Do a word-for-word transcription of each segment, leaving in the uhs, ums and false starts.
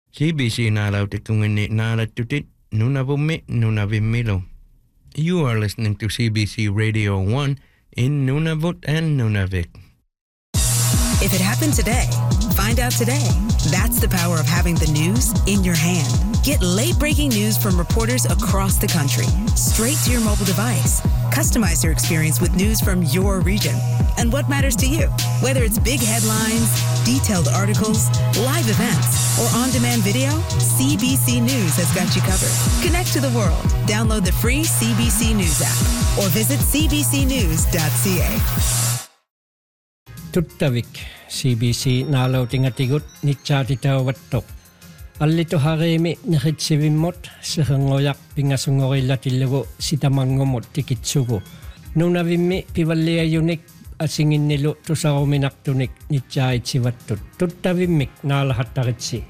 C B C naalautikungini naalatutit nunavummi nunavimmilo. You are listening to C B C Radio one in Nunavut and Nunavik. If it happened today, find out today. That's the power of having the news in your hand. Get late-breaking news from reporters across the country, straight to your mobile device. Customize your experience with news from your region and what matters to you. Whether it's big headlines, detailed articles, live events, or on-demand video, C B C News has got you covered. Connect to the world. Download the free C B C News app or visit c b c news dot c a. Tuttavik C B C naalautingatigut nitsaatitauvattoq allito harimi niritsivimmut sirengoyaq pingasungorillatillugu sitamangumut tikitsugu nunavimmi pivalliayunik asinginnilu tusaruminartunik nitsaaitivattut tuttavimmik naalahattaritsi.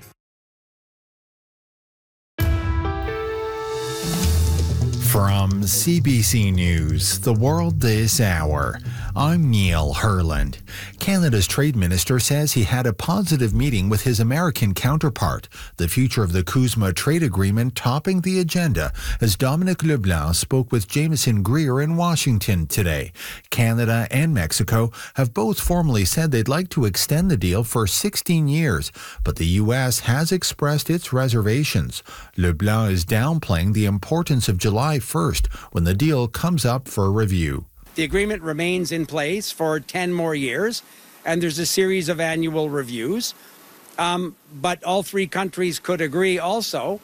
From C B C News, The World This Hour, I'm Neil Herland. Canada's Trade Minister says he had a positive meeting with his American counterpart, the future of the CUSMA trade agreement topping the agenda, as Dominic LeBlanc spoke with Jameson Greer in Washington today. Canada and Mexico have both formally said they'd like to extend the deal for sixteen years, but the U S has expressed its reservations. LeBlanc is downplaying the importance of July first when the deal comes up for review. The agreement remains in place for ten more years, and there's a series of annual reviews. Um, but all three countries could agree also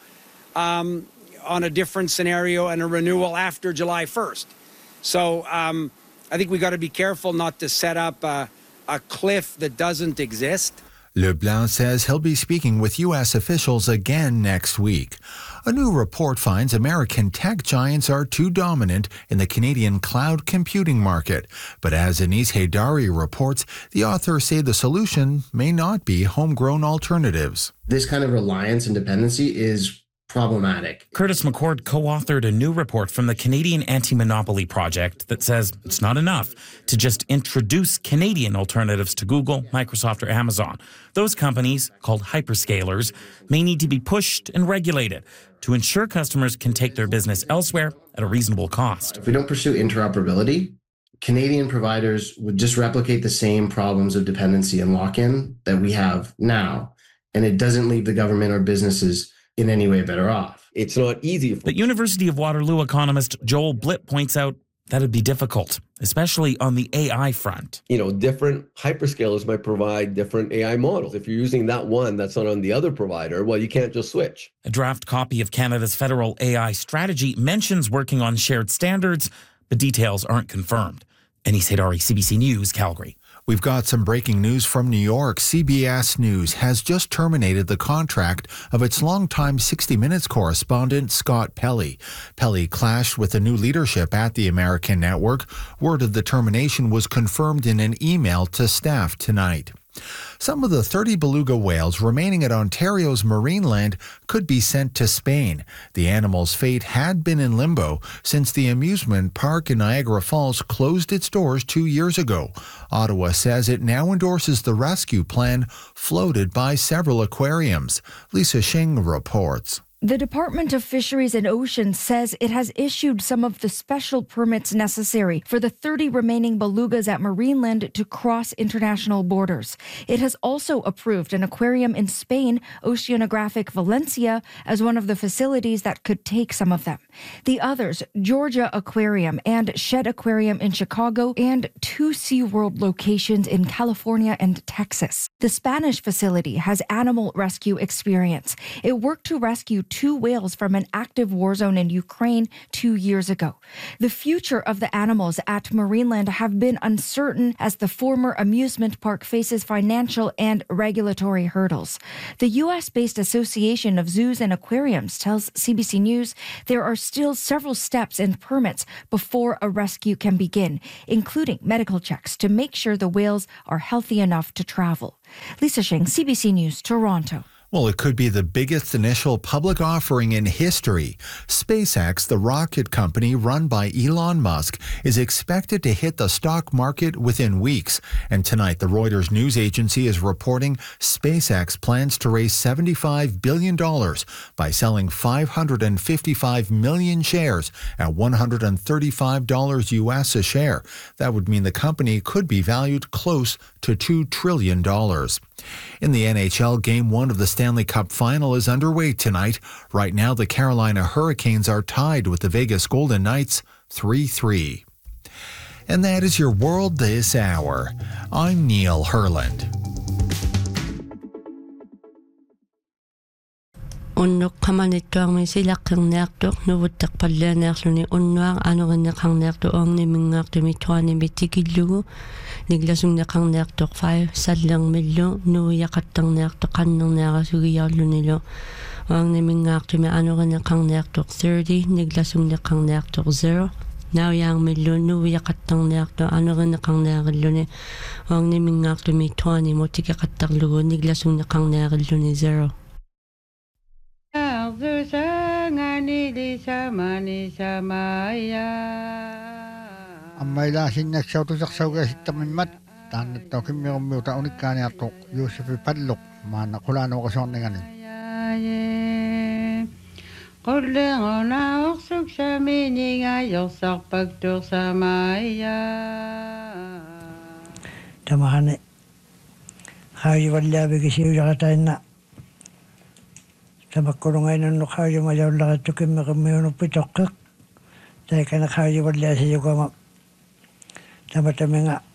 um, on a different scenario and a renewal after July first. So um, I think we got to be careful not to set up a, a cliff that doesn't exist. LeBlanc says he'll be speaking with U S officials again next week. A new report finds American tech giants are too dominant in the Canadian cloud computing market. But as Anis Haydari reports, the authors say the solution may not be homegrown alternatives. This kind of reliance and dependency is problematic. Curtis McCord co-authored a new report from the Canadian Anti-Monopoly Project that says it's not enough to just introduce Canadian alternatives to Google, Microsoft, or Amazon. Those companies, called hyperscalers, may need to be pushed and regulated to ensure customers can take their business elsewhere at a reasonable cost. If we don't pursue interoperability, Canadian providers would just replicate the same problems of dependency and lock-in that we have now, and it doesn't leave the government or businesses in any way better off. It's not easy. But University of Waterloo economist Joel Blitt points out that it'd be difficult, especially on the A I front. You know, different hyperscalers might provide different A I models. If you're using that one that's not on the other provider, well, you can't just switch. A draft copy of Canada's federal A I strategy mentions working on shared standards, but details aren't confirmed. Anis Haydari, C B C News, Calgary. We've got some breaking news from New York. C B S News has just terminated the contract of its longtime sixty minutes correspondent, Scott Pelley. Pelley clashed with the new leadership at the American network. Word of the termination was confirmed in an email to staff tonight. Some of the thirty beluga whales remaining at Ontario's Marineland could be sent to Spain. The animal's fate had been in limbo since the amusement park in Niagara Falls closed its doors two years ago. Ottawa says it now endorses the rescue plan floated by several aquariums. Lisa Shing reports. The Department of Fisheries and Oceans says it has issued some of the special permits necessary for the thirty remaining belugas at Marineland to cross international borders. It has also approved an aquarium in Spain, Oceanographic Valencia, as one of the facilities that could take some of them. The others, Georgia Aquarium and Shed Aquarium in Chicago, and two SeaWorld locations in California and Texas. The Spanish facility has animal rescue experience. It worked to rescue two whales from an active war zone in Ukraine two years ago. The future of the animals at Marineland have been uncertain as the former amusement park faces financial and regulatory hurdles. The U S-based Association of Zoos and Aquariums tells C B C News there are still several steps and permits before a rescue can begin, including medical checks to make sure the whales are healthy enough to travel. Lisa Shing, C B C News, Toronto. Well, it could be the biggest initial public offering in history. SpaceX, the rocket company run by Elon Musk, is expected to hit the stock market within weeks. And tonight, the Reuters news agency is reporting SpaceX plans to raise seventy-five billion dollars by selling five hundred fifty-five million shares at one hundred thirty-five dollars U S a share. That would mean the company could be valued close to two trillion dollars. In the N H L, Game one of the Stanley Cup Final is underway tonight. Right now, the Carolina Hurricanes are tied with the Vegas Golden Knights three three. And that is your world this hour. I'm Neil Herland. Unnuk qamanittuarmi silaqqerniartuq nuvuttaqpallaaniarluni unnuaq anurinneqarniartu oornimingaartumi tuanimi tikillugu niglasunneqarniartuq five sallermillu nuuyaqattarniartu qannerniarasugiyaarlunilu oornimingaartumi anurinneqarniartuq thirty niglasunneqarniartuq zero nauyaarmillu nuuyaqattarniartu anurinneqarniarilluni oornimingaartumi twenty mutikeqattarlugu niglasunneqarniarilluni zero. Amma ila sinnaksautusaqsaugaasittaminmat taannattu kimmiqummiuta unikkaaniartuq Yuusufi Palluq maana qulaanuuqasuorninganin qulleeruna orsuksamininga yorsarpaktuursamaya tamahane khaajivallaabikisiulaqatainna tamakkulungainunnu khaajimajaulaqattu kimmiqummiunuppi toqqeq taikana khaajivallaasiyukama tamatamenga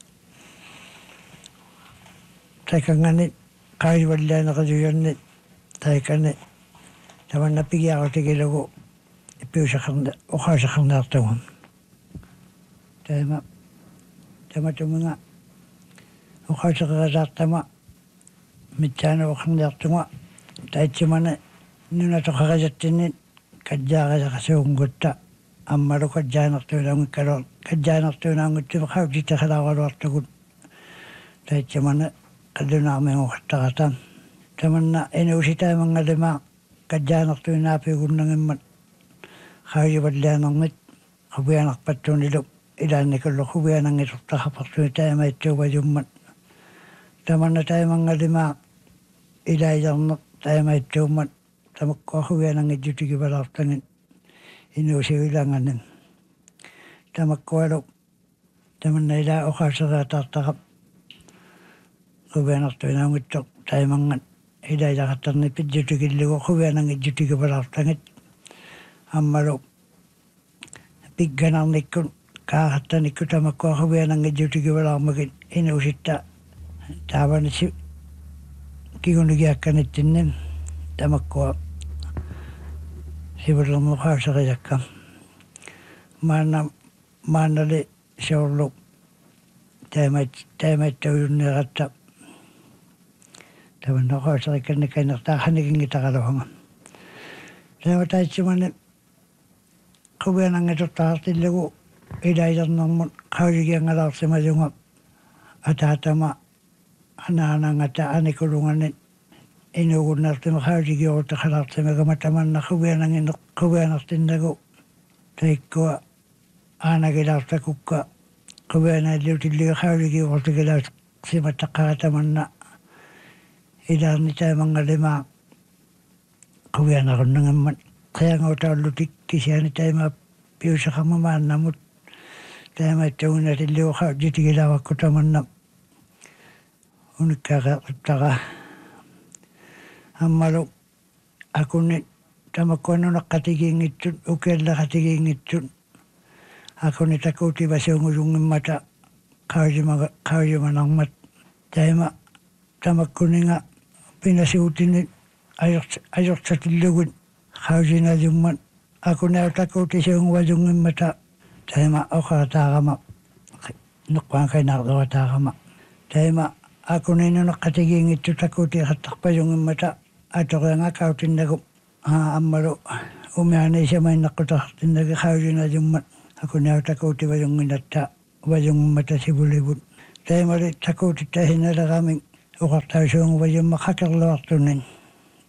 taikangani khaajivallaanaqasuyannit taikane tamannapigiaqutigilugu ippiusaqarna uqaasaqarnaartugum taima tamatumenga uqaasaqaraartama mitsaana uqarniartunga taitsimane nunatoqaqasattinnit kajjaaqasaqasuungutta ammalu kajjaanartuunaungikkaloor kajjaanartuunaunguttume qautitaqalaaruartugut taitsimane qallunaarmiunguqattaqatam tamanna inuusitaamangalima kajjaanartuunaapiugunnangimmat qaujivallaanernit qubianarpattuunilu ilaannikullu qubianangisortaqapartuni taamaittuuvajummat tamanna taamangalima ilaajarneq taamaittuummat tamakkuа qubianangitjutigivalartangit inuusiuilanganin tamakkualu tamanna ilaa uqaaseraataartaqap qubianartuunaungittoq taimangan ilaajaqattarni pijjutigillugu qubianangitjutigivalartangit ammalu pigganarnikkun kaaqattanikku tamakkua qubianangitjutigivalarmagit inuusitta taavanisi kigunigiakkanittinnin tamakkua sivullermuqaaseriakka maana maanali siorlu taimait taimaittaujunneeratta tavannoqaaserikannikainertaaqanigingitaqaluhanga taimataitsimane qubianangitortaartillugu ilailernermut qauligiangalaarsimajunga ataatama anaanangata anikulunganit inuugunnartima qauligiorutaqalaartimagama tamanna qubianangin qubianartinnagu taikkua aanagilaartakukka qubianailluutilliga qauligiorutigilaat simattaqaatamanna ilaarni taimangalima qubianarunnangammat qiangautaallutik kisiani taima piusaqamamaannamut taimaittagunatilligu qaujitigilaavakku tamanna unikkaaqeqtaqa ammalu akunni tamakkuannunaqqatigiingittut ukeellaqatigiingittut akunni takuutivasiungulungimmata qaujimaga qaujimanarmat taima tamakkuninga pinasiutinit ajortatillugut qaujinajummat akunnau takuutisiunguvajungimmata taima oqaataaqama nuqqaankainaarluataaqama taima akuninnunaqqatigiingittu takuutiqattarpajungimmata atorianga kautinnagu ammalu umianiisamainnaqqutaqartinnagi qaujinajummat akunnau takuutivajunginatta vajungimmata sivulivut taimali takuutittahinaleramin uqartaisuunguvajumma qakerluartunin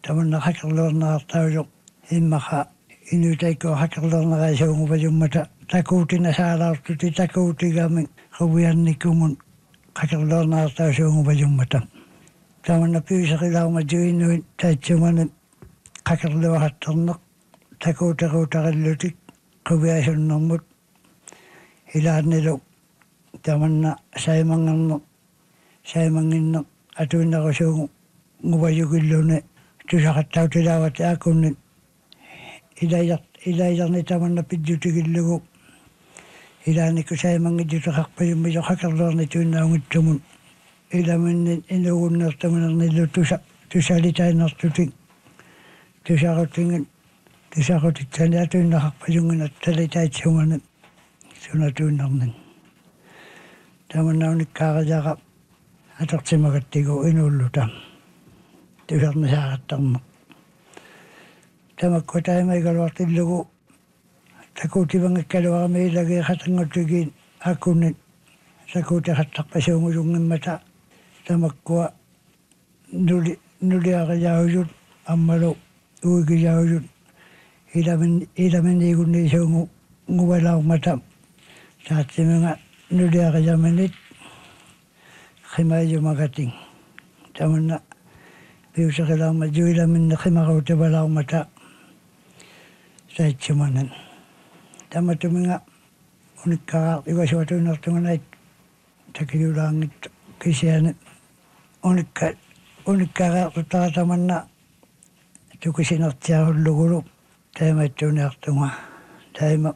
tamanna hakerlornaartaujoq immaqa inuutaikko hakerlornaraisuungupajummata takuutina saalaartuti takuutigamin quviannikkumun hakerlornaartausuungupajummata tamanna piisaqilaumajuinuin taitsumani hakerluahattorneq takuuteruutaqallutik quviasunnermut ilaannilu tamanna saimangerneq saimanginneq atuinnerusuungu ngupajukillune tusaqattautilaawat aakunnin ilayaq ilayarni tamanna pidjutikillugu ilaanikku saimangijutaqarpajummijo hakerlorni tuinnaungittumun ilaminnin inugunnertamanernilu tusa tusalitainnertutik tusaquttingin tusaqutitsani atuinnaqarpajunginat talitaitsumani sunatuinnernin tamanna unikkaaqajaqa atortimagattigu inuulluta tusarnisaaqattarneq tamakku taimaigaluartillugu takuutivangakkaluarami ilageeqatanngutigiin aakkunnin sakuutiqattarpasuungulungimmata tamakkua nuli nuliaqajaujut ammalu uigijaujut ilamin ilaminiigunniisuungu nguvalaarmata taatsimanga nuliaqajamanit qimaijumagating tamanna piusaqilaarma juilaminne qimaruutavalaarmata saitsumanan tamatuminga unikkaraa ivasuatuinnertunganait takiyulaangittu kisiani unikka unikkaraartutara tamanna tukisinertiarullugulu taimaittuuniartunga taima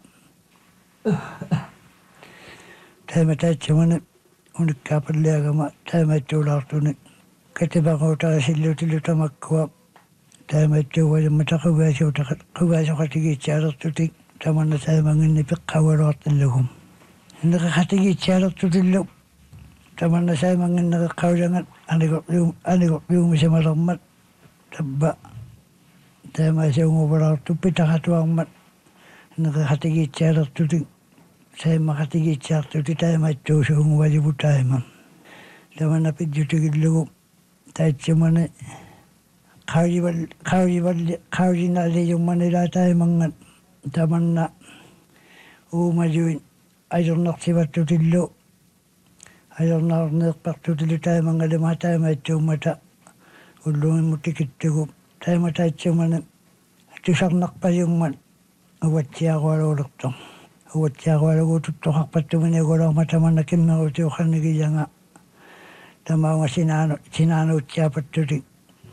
taima taitsumani unikkaapalliagama taimaittuulaartuni katipaquutarasilluutilu tamakkua taimaittuuvajummata quvaasuutaqa quvaasuqatigiitsialertutik tamanna taimanginni peqqaualuartillugum neqaqatigiitsialertutillu tamanna saimanginneqeqqaulangat anigoqlium anigoqliumisamalermat tabba taimaasuunguvalaartu pitaqatuarmat neqaqatigiitsialertutik saimaqatigiitsiartuti taimaittuusuunguvajuvu taima tamanna pidjutikillugu taitsumani qaujival qaujivalli qaujinaaliyummanila taimangat tamanna uumajuin ajornersivattutillu ajornaarneerpartutilu taimangalima taimaittuummata ulluimmutikittugu taima taitsumani tusarnarpajumman uvatsiarualuulertor uvatsiarualugu tuttoqarpattumini ugulaarma tamanna kimmeruutiuqannigiyanga tamaunga sinaanu sinaanuutsiapattutik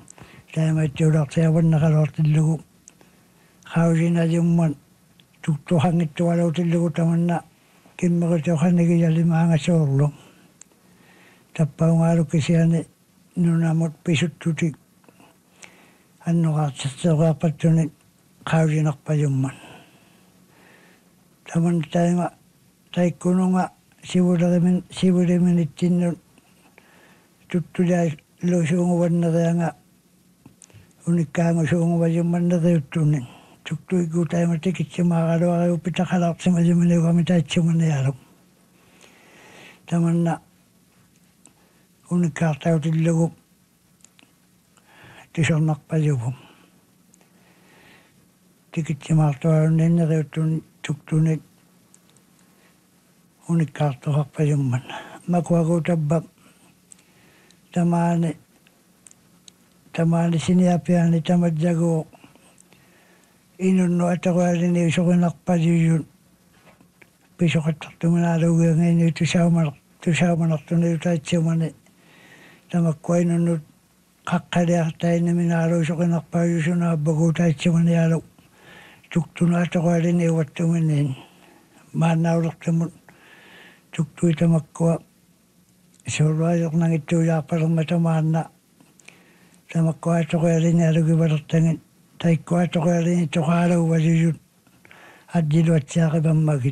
taimaittuularsiavannaqaluartillugu qaujinajumman tuttuqangittualuutillugu tamanna kimmerutiuqannigiyalimaangasuurlu tappaungaalukisiani nunamut pisuttutik annoqaartisseruarpattuni qaujinarpajumman tamanna taima taikkununga sivulerimin sivuliminittinnut tuttulai lusuunguvannerianga unikkaangusuunguvajummaneriuttunin tuktuiku taima tikitsimaaqaluariu pitaqalartsimajuminiugami taitsumanialu tamanna unikkaartautillugu tisornarpajuvum tikitsimaartuarunninneriuttun tuktunit unikkaartoqarpajumman makuagu tabba tamaani tamaani siniapiani tamadjagu inunnu ataqualini usuqinarpajujun pisoqattartuminaaluugiangiini tusaumaner tusaumanertuni utaitsumani tamakkua inunnut qaqqaliartainiminaalu usuqinarpajusunaabbagu utaitsumanialu tuktuna ataqualini uvattuminiin maannaulertumut tuktui tamakkua suruajornangittuujaarpalerma tamaanna tamakkua atoqialini alugivalertangit taikkua atoqialini toqaalaguvajujut addiluatsiaqipammagin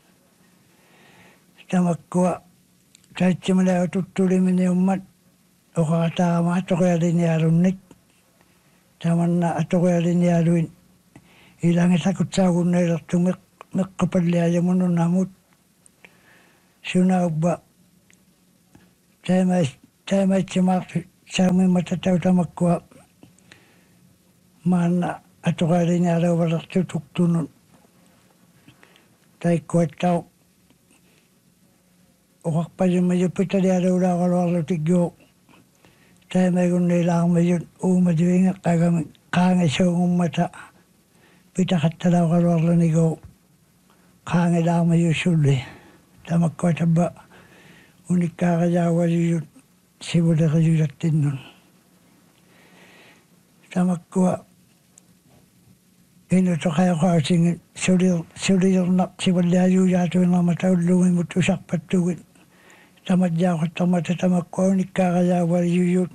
tamakkua taitsimaniagu tuttuliminiummat oqaqataarama atoqialini alunnik tamanna atoqialini aluin ilangisakutsaaugunnailertu meqqapalliajamununamut sunaubba taimais taimaitsemaartu saamimmata tautamakkua maana atokarin ara waraktu tuktunun. Tai kuatau okak pajun maju pitari ara ura kalwala tigyo. Tai megun nilang majun umaduinga kagam kange siung mata. Pita katala kalwala nigo kange lang maju suli. Tamak kuataba unika kajawa jujut sibuda kajujatin nun. Tamak kuat ino to kaya ko sing suri suri nak sibalya yu ya to na mata lumi mutu sak patuwin tamat ja ko tamat tamak ko ni kaya war yu yu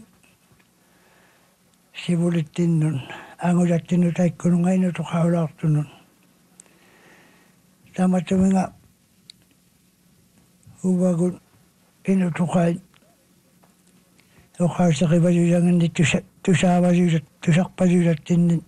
sibulitin nun ango jatin utai ko ngai no to kaya tunun tamat tuminga ubagun ino to kaya to kaya sa kibayu jangan di tusa tusa bayu tusak bayu jatin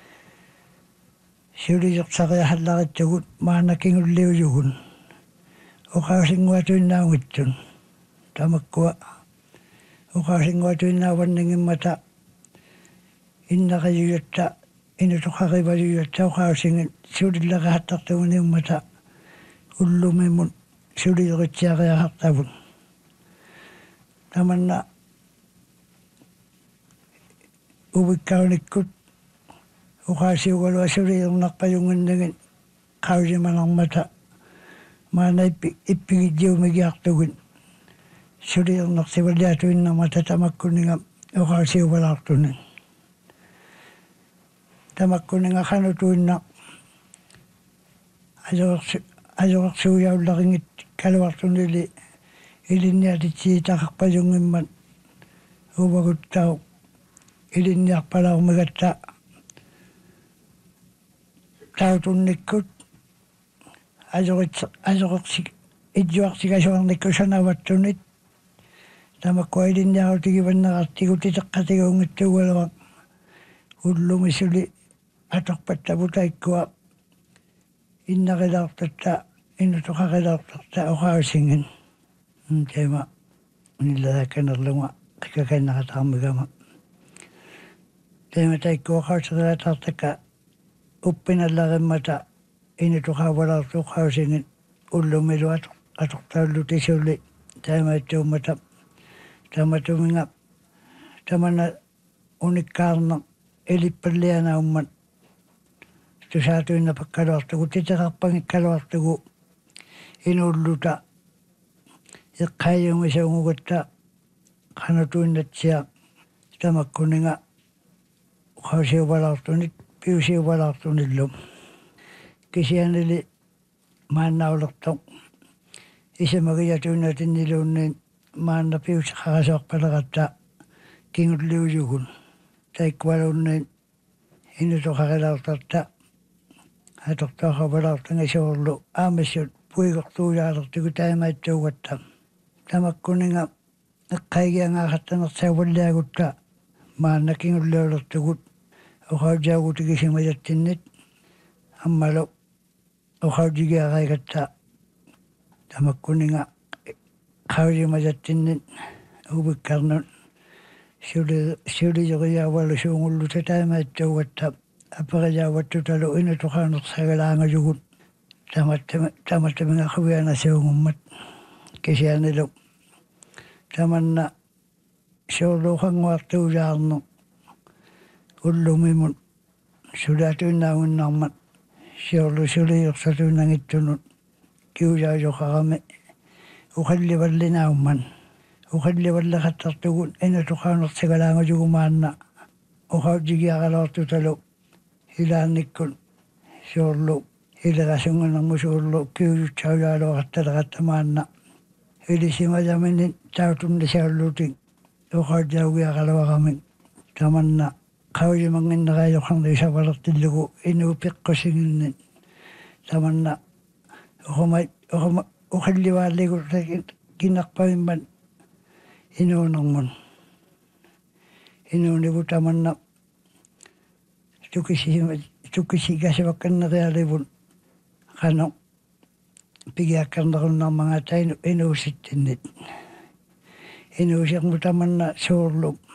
Suri sakaya halagat jagut mana kingul leo jugun. Oka singwa tu na witun. Tamak kwa. Oka singwa tu na waningin mata. Inna kayu yatta. Ina tu kakay ba yu yatta. Oka singin. Suri laga hatak tu waningin mata. Ullu memun. Suri laga kaya haktawun. Taman na. Ubikaw nikut. Ukasi wala suri yung nakayungan dengan kausi manang mata. Mana ipingidyo magiaktuwin. Suri yung naksiwalyatuin na mata tamak ko nga ukasi wala aktunin. Tamak ko nga kanutuin na ajok suyaw lakingit kalawakto nili. Ilin niya di chita kakpayungin man. Ubagot tao. Ilin niya pala umagata. Tau tunnikut ajok ajok sik ijuak sikasong nikusan awat tunit tama koidin ya utigi banna atiguti takkati ungittu walwa ullu misuli atok patta butai ko inna gadaq tatta inna to gadaq tatta oha singin tema nilla kana luma kakaina katamgama tema tai ko khasra tatta uppinalagan mata initu kawala tu kausingin ullu milu atok atok talu tisuli tama itu mata tama tu minga tama na unikarna eli perliana umman tu satu ina pakkalawaktu ku titakapang ikkalawaktu ku inulluta iqqayung isa ungugatta kanatu inatsia tama kuninga kausi walawaktu nit piusi walaktu nilum. Kisian nili maana ulaktok. Isa magayatuin natin nilun ni maana piusi kakasok palakata kingut liu yugun. Taikwalun ni inuto kakalaktata. Atokta kabalakta nga siorlo. Amisyon puigok tuyarak tikutay maituwatta. Tamak kuninga nakkaigya nga katanak sa walyagutta. Maana kingut liu laktugut. Ukau jago tigi simajatinit ammalo ukau jiga kai katta tamak kuninga kau simajatinit ubikkarnon suri suri jogia walu sungullu tatama tawata apaka jawattu talo ina tukhanok sagalanga jugut tamat tamat minga khawiyana sungummat kisianilo tamanna solo khangwaktu jarno ullu mimun sudah tu naun namat siolu suli satu nangit tunut kiuja jo kagame ukhalli walli nauman ukhalli walli khatar tugun ina tukhanok segalanga jugumanna ukhaw jigi agalawtu talo hilanikun siolu hilagasungan ng musullo kiuju chawjalo khatar khatamanna hilisima jaminin tautun di sialuting ukhaw jawi agalawagamin tamanna kauji mangin na kayo kang isa walat tilugo inupik ko singin taman na ukumay ukumay ukaliwali ko sa kinakpawin man inunang mon inuni ko taman na tukisi tukisi kasi wakan na kaya libon kano pigiakan na ko ng mga tayo inusit tinit inusit mo taman na surlog